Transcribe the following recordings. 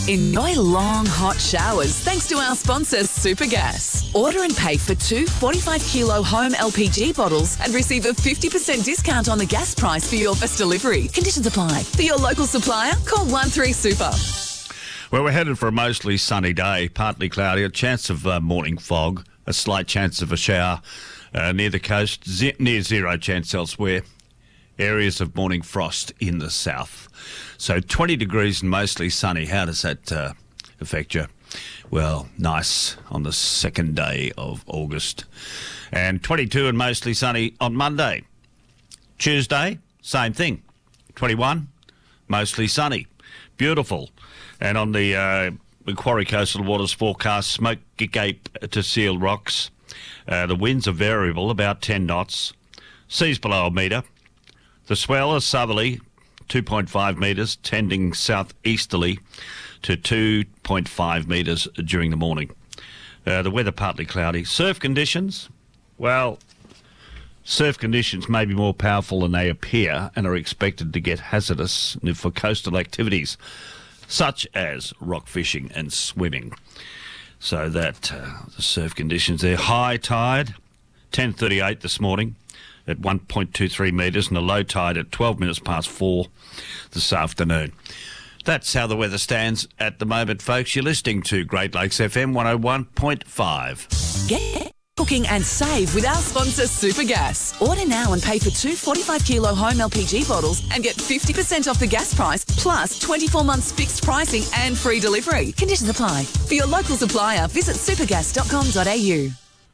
Enjoy long, hot showers thanks to our sponsor, Supergas. Order and pay for 2 45-kilo home LPG bottles and receive a 50% discount on the gas price for your first delivery. Conditions apply. For your local supplier, call 13-SUPER. Well, we're headed for a mostly sunny day, partly cloudy, a chance of morning fog, a slight chance of a shower near the coast, near zero chance elsewhere. Areas of morning frost in the south. So 20 degrees and mostly sunny. How does that affect you? Well, nice on the second day of August. And 22 and mostly sunny on Monday. Tuesday, same thing. 21, mostly sunny. Beautiful. And on the Macquarie Coastal Waters forecast, Smoke Cape to Seal Rocks. The winds are variable, about 10 knots. Seas below a metre. The swell is southerly, 2.5 metres, tending southeasterly to 2.5 metres during the morning. The weather partly cloudy. Surf conditions, well, surf conditions may be more powerful than they appear and are expected to get hazardous for coastal activities, such as rock fishing and swimming. So that, the surf conditions there. High tide, 10:38 this morning, at 1.23 metres, and a low tide at 12 minutes past 4 this afternoon. That's how the weather stands at the moment, folks. You're listening to Great Lakes FM 101.5. Get cooking and save with our sponsor, Supergas. Order now and pay for 2 45-kilo home LPG bottles and get 50% off the gas price, plus 24 months fixed pricing and free delivery. Conditions apply. For your local supplier, visit supergas.com.au.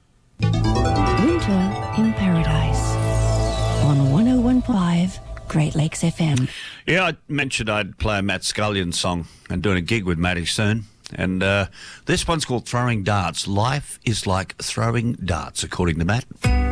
Winter in Paradise on 101.5 Great Lakes FM. Yeah, I mentioned I'd play a Matt Scullion song and doing a gig with Matty soon. And this one's called Throwing Darts. Life is like throwing darts, according to Matt.